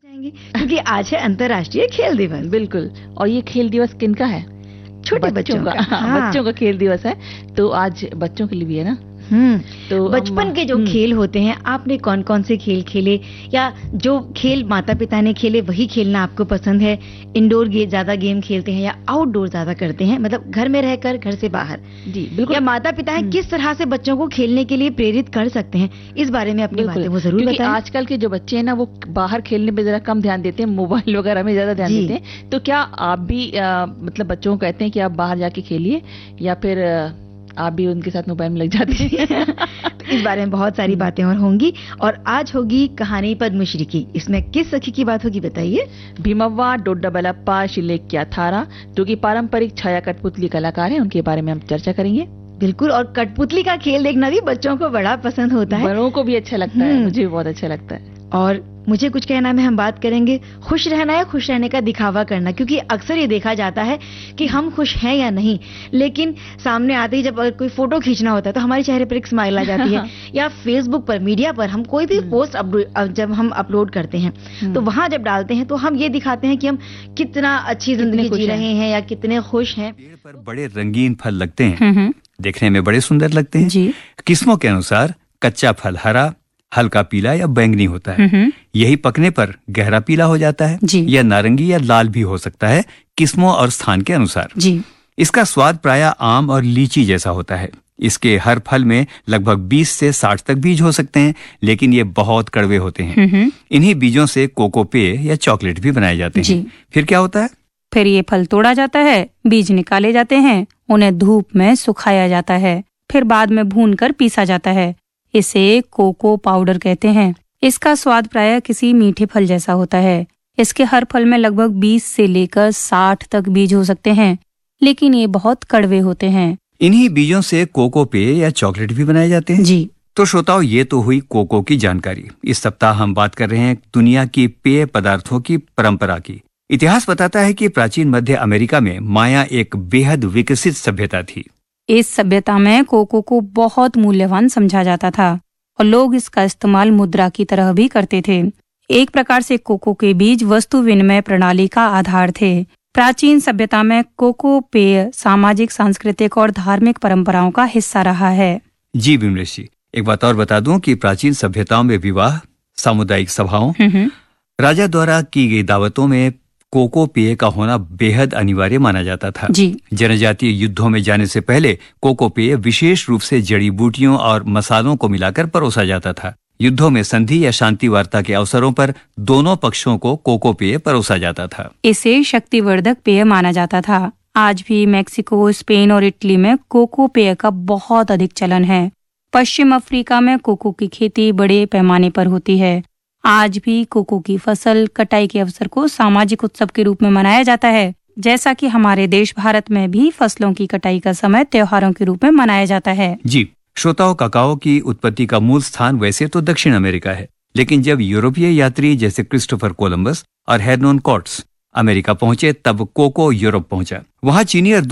जाएंगे क्योंकि आज है अंतर्राष्ट्रीय खेल दिवस। बिल्कुल। और ये खेल दिवस किनका है? छोटे बच्चों का। हाँ। बच्चों का खेल दिवस है, तो आज बच्चों के लिए भी है ना। तो बचपन के जो खेल होते हैं, आपने कौन कौन से खेल खेले, या जो खेल माता पिता ने खेले वही खेलना आपको पसंद है? इंडोर ज्यादा गेम खेलते हैं या आउटडोर ज्यादा करते हैं, मतलब घर में रहकर, घर से बाहर? जी बिल्कुल। या माता पिता है किस तरह से बच्चों को खेलने के लिए प्रेरित कर सकते हैं, इस बारे में अपनी बातें वो जरूर बताएं। आजकल के जो बच्चे हैं ना, वो बाहर खेलने पे जरा कम ध्यान देते हैं, मोबाइल वगैरह में ज्यादा ध्यान देते हैं। तो क्या आप भी मतलब बच्चों को कहते हैं कि आप बाहर जाके खेलिए, या फिर आप भी उनके साथ मोबाइल में लग जाते हैं? तो इस बारे में बहुत सारी बातें और होंगी। और आज होगी कहानी पद्मश्री की। इसमें किस सखी की बात होगी बताइए? भीमव्वा डोड्डाबलप्पा शिलेक्या थारा, जो कि पारंपरिक छाया कठपुतली कलाकार हैं, उनके बारे में हम चर्चा करेंगे। बिल्कुल। और कठपुतली का खेल देखना भी बच्चों को बड़ा पसंद होता है, बड़ों को भी अच्छा लगता है, मुझे भी बहुत अच्छा लगता है। और मुझे कुछ कहना में हम बात करेंगे खुश रहना या खुश रहने का दिखावा करना, क्योंकि अक्सर ये देखा जाता है कि हम खुश हैं या नहीं, लेकिन सामने आते ही जब कोई फोटो खींचना होता है तो हमारे चेहरे पर एक स्माइल आ जाती है। या फेसबुक पर, मीडिया पर हम कोई भी पोस्ट जब हम अपलोड करते हैं तो वहां जब डालते हैं तो हम ये दिखाते हैं कि हम कितना अच्छी जिंदगी जी रहे हैं या कितने खुश हैं। पेड़ पर बड़े रंगीन फल लगते हैं, देखने में बड़े सुंदर लगते हैं। किस्मों के अनुसार कच्चा फल हरा, हल्का पीला या बैंगनी होता है। यही पकने पर गहरा पीला हो जाता है, या नारंगी या लाल भी हो सकता है, किस्मों और स्थान के अनुसार। इसका स्वाद प्रायः आम और लीची जैसा होता है। इसके हर फल में लगभग 20 से 60 तक बीज हो सकते हैं, लेकिन ये बहुत कड़वे होते हैं। इन्हीं बीजों से कोको पेय या चॉकलेट भी बनाए जाते हैं। फिर क्या होता है? फिर ये फल तोड़ा जाता है, बीज निकाले जाते हैं, उन्हें धूप में सुखाया जाता है, फिर बाद में भूनकर पीसा जाता है। इसे कोको पाउडर कहते हैं। इसका स्वाद प्रायः किसी मीठे फल जैसा होता है। इसके हर फल में लगभग 20 से लेकर 60 तक बीज हो सकते हैं, लेकिन ये बहुत कड़वे होते हैं। इन्हीं बीजों से कोको पेय या चॉकलेट भी बनाए जाते हैं। तो श्रोताओं, ये तो हुई कोको की जानकारी। इस सप्ताह हम बात कर रहे हैं दुनिया की पेय पदार्थों की परंपरा की। इतिहास बताता है कि प्राचीन मध्य अमेरिका में माया एक बेहद विकसित सभ्यता थी। इस सभ्यता में कोको को बहुत मूल्यवान समझा जाता था और लोग इसका इस्तेमाल मुद्रा की तरह भी करते थे। एक प्रकार से कोको के बीज वस्तु विनिमय प्रणाली का आधार थे। प्राचीन सभ्यता में कोको पेय सामाजिक, सांस्कृतिक और धार्मिक परंपराओं का हिस्सा रहा है। जी विमलेश जी, एक बात और बता दूं कि प्राचीन सभ्यताओं में विवाह, सामुदायिक सभाओं, राजा द्वारा की गई दावतों में कोको पेय का होना बेहद अनिवार्य माना जाता था। जनजातीय युद्धों में जाने से पहले कोको पेय विशेष रूप से जड़ी बूटियों और मसालों को मिलाकर परोसा जाता था। युद्धों में संधि या शांति वार्ता के अवसरों पर दोनों पक्षों को कोको पेय परोसा जाता था। इसे शक्तिवर्धक पेय माना जाता था। आज भी मैक्सिको, स्पेन और इटली में कोको पेय का बहुत अधिक चलन है। पश्चिम अफ्रीका में कोको की खेती बड़े पैमाने पर होती है। आज भी कोको की फसल कटाई के अवसर को सामाजिक उत्सव के रूप में मनाया जाता है, जैसा कि हमारे देश भारत में भी फसलों की कटाई का समय त्योहारों के रूप में मनाया जाता है। जी श्रोताओं, ककाओ की उत्पत्ति का मूल स्थान वैसे तो दक्षिण अमेरिका है, लेकिन जब यूरोपीय यात्री जैसे क्रिस्टोफर कोलंबस और हेरनोन कोर्ट्स अमेरिका पहुंचे, तब कोको यूरोप पहुंचा। वहां चीनी और